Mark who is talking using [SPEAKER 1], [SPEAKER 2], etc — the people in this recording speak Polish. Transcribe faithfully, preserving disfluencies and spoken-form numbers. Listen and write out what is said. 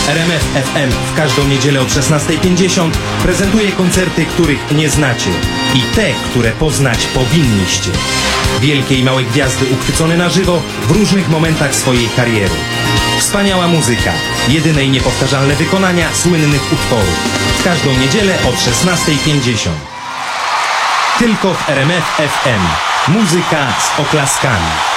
[SPEAKER 1] R M F F M w każdą niedzielę od szesnastej pięćdziesiąt prezentuje koncerty, których nie znacie i te, które poznać powinniście. Wielkie i małe gwiazdy uchwycone na żywo w różnych momentach swojej kariery. Wspaniała muzyka, jedyne i niepowtarzalne wykonania słynnych utworów. W każdą niedzielę od szesnastej pięćdziesiąt. Tylko w R M F F M. Muzyka z oklaskami.